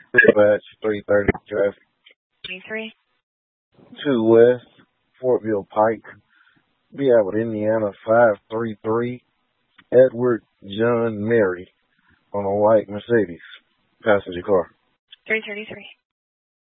Dispatch 330 traffic. 23. 2 West, Fortville Pike. Be out with Indiana 533. Edward John Mary on a white Mercedes passenger car. 333.